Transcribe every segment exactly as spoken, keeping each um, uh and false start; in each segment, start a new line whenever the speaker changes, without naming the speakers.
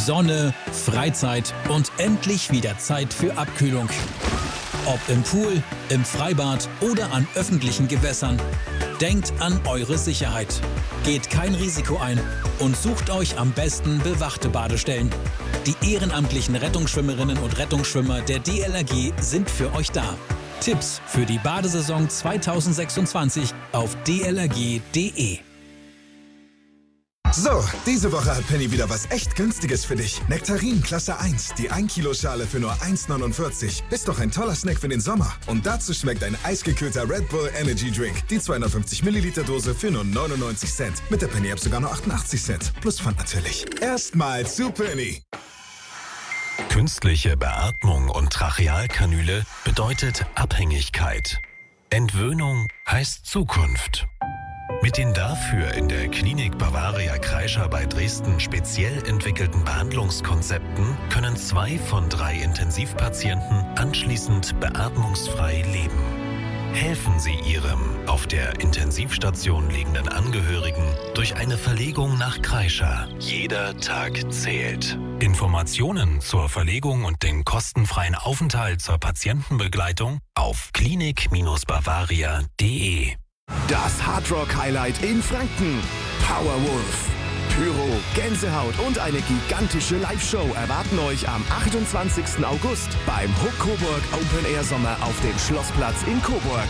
Sonne, Freizeit und endlich wieder Zeit für Abkühlung. Ob im Pool, im Freibad oder an öffentlichen Gewässern. Denkt an eure Sicherheit. Geht kein Risiko ein und sucht euch am besten bewachte Badestellen. Die ehrenamtlichen Rettungsschwimmerinnen und Rettungsschwimmer der D L R G sind für euch da. Tipps für die Badesaison zweitausendsechsundzwanzig auf d l r g punkt d e.
So, diese Woche hat Penny wieder was echt Günstiges für dich. Nektarin Klasse eins, die ein Kilo Schale für nur eins neunundvierzig. Ist doch ein toller Snack für den Sommer. Und dazu schmeckt ein eisgekühlter Red Bull Energy Drink. Die zweihundertfünfzig Milliliter Dose für nur neunundneunzig Cent. Mit der Penny App sogar nur achtundachtzig Cent. Plus Pfand natürlich. Erstmal zu Penny.
Künstliche Beatmung und Trachealkanüle bedeutet Abhängigkeit. Entwöhnung heißt Zukunft. Mit den dafür in der Klinik Bavaria Kreischer bei Dresden speziell entwickelten Behandlungskonzepten können zwei von drei Intensivpatienten anschließend beatmungsfrei leben. Helfen Sie Ihrem auf der Intensivstation liegenden Angehörigen durch eine Verlegung nach Kreischer. Jeder Tag zählt. Informationen zur Verlegung und den kostenfreien Aufenthalt zur Patientenbegleitung auf klinik Bavaria punkt de.
Das Hardrock-Highlight in Franken. Powerwolf. Pyro, Gänsehaut und eine gigantische Live-Show erwarten euch am achtundzwanzigsten August beim Hook Coburg Open Air Sommer auf dem Schlossplatz in Coburg.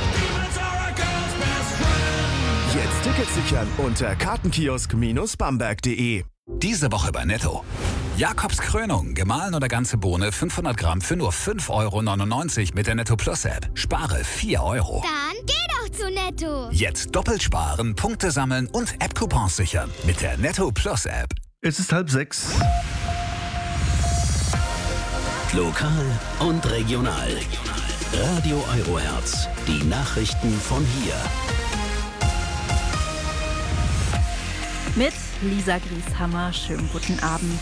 Jetzt Tickets sichern unter kartenkiosk Bamberg punkt de.
Diese Woche bei Netto. Jakobs Krönung, gemahlen oder ganze Bohne, fünfhundert Gramm für nur fünf Euro neunundneunzig mit der Netto Plus App. Spare vier Euro.
Dann geh doch zu Netto.
Jetzt doppelt sparen, Punkte sammeln und App-Coupons sichern mit der Netto Plus App.
Es ist halb sechs.
Lokal und regional. Radio Eurohertz. Die Nachrichten von hier.
Mit Lisa Grieshammer. Schönen guten Abend.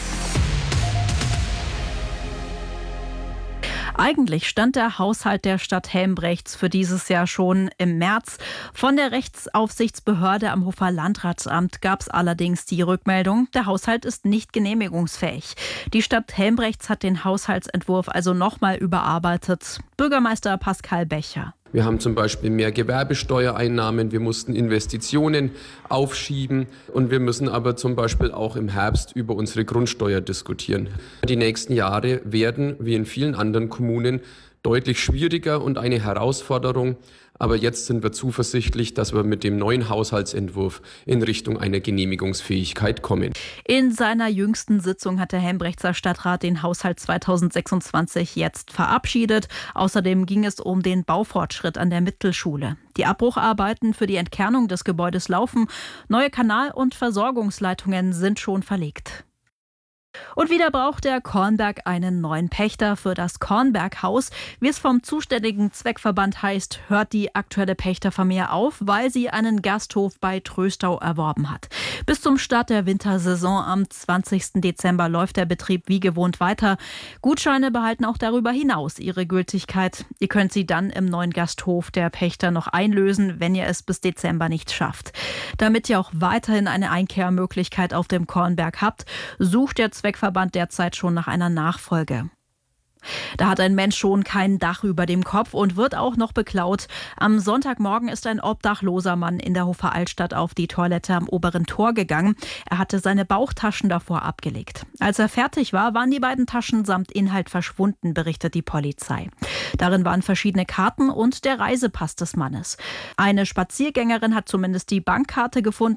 Eigentlich stand der Haushalt der Stadt Helmbrechts für dieses Jahr schon im März. Von der Rechtsaufsichtsbehörde am Hofer Landratsamt gab es allerdings die Rückmeldung, der Haushalt ist nicht genehmigungsfähig. Die Stadt Helmbrechts hat den Haushaltsentwurf also nochmal überarbeitet. Bürgermeister Pascal Becher.
Wir haben zum Beispiel mehr Gewerbesteuereinnahmen, wir mussten Investitionen aufschieben und wir müssen aber zum Beispiel auch im Herbst über unsere Grundsteuer diskutieren. Die nächsten Jahre werden, wie in vielen anderen Kommunen, deutlich schwieriger und eine Herausforderung. Aber jetzt sind wir zuversichtlich, dass wir mit dem neuen Haushaltsentwurf in Richtung einer Genehmigungsfähigkeit kommen.
In seiner jüngsten Sitzung hat der Helmbrechtser Stadtrat den Haushalt zweitausendsechsundzwanzig jetzt verabschiedet. Außerdem ging es um den Baufortschritt an der Mittelschule. Die Abbrucharbeiten für die Entkernung des Gebäudes laufen. Neue Kanal- und Versorgungsleitungen sind schon verlegt. Und wieder braucht der Kornberg einen neuen Pächter für das Kornberghaus. Wie es vom zuständigen Zweckverband heißt, hört die aktuelle Pächterfamilie auf, weil sie einen Gasthof bei Tröstau erworben hat. Bis zum Start der Wintersaison am zwanzigsten Dezember läuft der Betrieb wie gewohnt weiter. Gutscheine behalten auch darüber hinaus ihre Gültigkeit. Ihr könnt sie dann im neuen Gasthof der Pächter noch einlösen, wenn ihr es bis Dezember nicht schafft. Damit ihr auch weiterhin eine Einkehrmöglichkeit auf dem Kornberg habt, sucht der Zweckverband derzeit schon nach einer Nachfolge. Da hat ein Mensch schon kein Dach über dem Kopf und wird auch noch beklaut. Am Sonntagmorgen ist ein obdachloser Mann in der Hofer Altstadt auf die Toilette am oberen Tor gegangen. Er hatte seine Bauchtaschen davor abgelegt. Als er fertig war, waren die beiden Taschen samt Inhalt verschwunden, berichtet die Polizei. Darin waren verschiedene Karten und der Reisepass des Mannes. Eine Spaziergängerin hat zumindest die Bankkarte gefunden.